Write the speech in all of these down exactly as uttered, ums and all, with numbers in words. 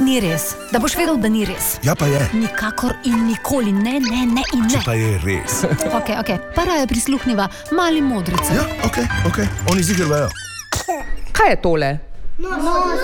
Ni res. Da boš vedel, da ni res. Ja, pa je. Nikakor in nikoli. Ne, ne, ne in ne. Če pa je res. Ok, ok. Para je prisluhniva mali modrice. Ja, ok, ok. Oni ziger vejo. Kaj je tole? Nos.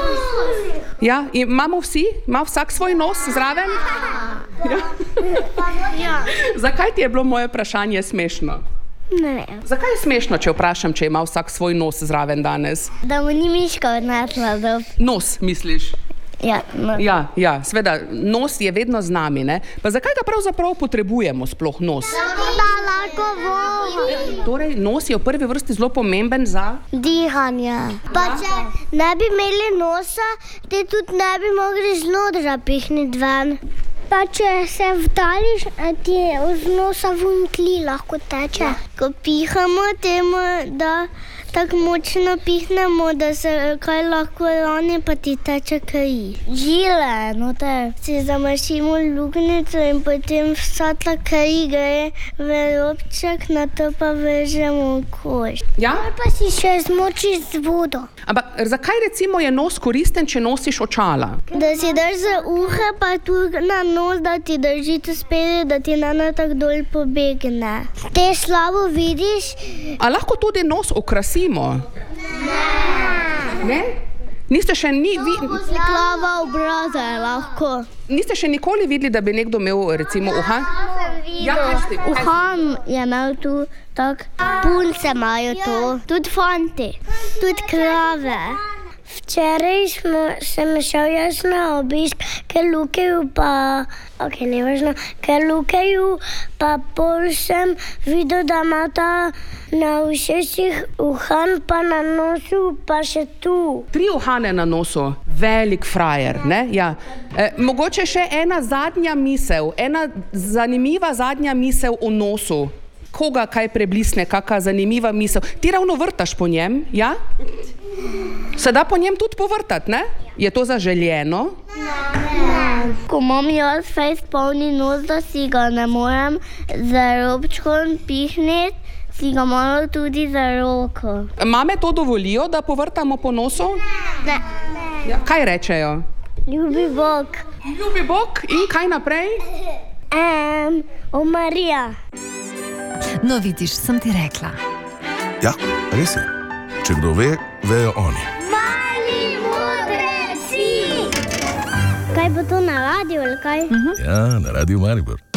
Ja, imamo vsi? Ima vsak svoj nos zraven? Ja. Ja. Zakaj ti je bilo moje vprašanje smešno? Ne vem. Zakaj je smešno, če vprašam, če ima vsak svoj nos zraven danes? Da mu ni miška odnesla do... Nos, misliš? Ja, no. Ja, ja, sveda, nos je vedno z nami, ne? Pa zakaj ga pravzaprav potrebujemo sploh nos? Da lahko vozi. Torej, nos je v prvi vrsti zelo pomemben za... Dihanje. Pa če ne bi imeli nosa, ti tudi ne bi mogli znodra pihniti ven. Pa če se vdališ, ti z nosa vun kli lahko teče. Ko pihamo temu, da tako močno pihnemo, da se kaj lahko lani, pa ti teče kaj. Žile, no te. Si zamašimo luknjico in potem vsa ta kaj gre v robček, na to pa vežemo v koš. Ja? Pa si še zmočiš z vodo. Ampak zakaj recimo je nos koristen, če nosiš očala? Da si daš za uhe, pa tu na nos, da ti drži to spede, da ti ne tako dol pobegne. Te slabo vidiš? A lahko tudi nos okrasimo? Ne. Ne? Niste še ni... Vi... Slava obraza je lahko. Niste še nikoli videli, da bi nekdo imel recimo uhan? Ja, kaj ste? Uhan je imel tu tak, punce imajo to, tudi fanti, tudi krave. Včeraj smo, sem šel jaz na obisk k Lukeju, pa, ok, nevažno, k Lukeju, pa pol sem videl, da ima ta na ušesih uhan, pa na nosu, pa še tu. Tri uhane na nosu, velik frajer, ne? Ja. E, mogoče še ena zadnja misel, ena zanimiva zadnja misel o nosu. Koga kaj preblisne, kakšna zanimiva misel. Ti ravno vrtaš po njem, ja? Se da po njem tudi povrtati, ne? Je to zaželjeno? Ne. Ko imam jaz fejst polni nos, da si ga ne morem za robčkom pihniti, si ga malo tudi za roko. Mame to dovolijo, da povrtamo po nosu? Ne. Ja, kaj rečejo? Ljubi Bog. Ljubi Bog in kaj naprej? Um, o Marija. No, vidiš, sem ti rekla. Ja, res je. Če kdo ve, vejo oni. Mali modreci! Kaj bo to na radiju ali kaj? Ja, na Radiu Maribor.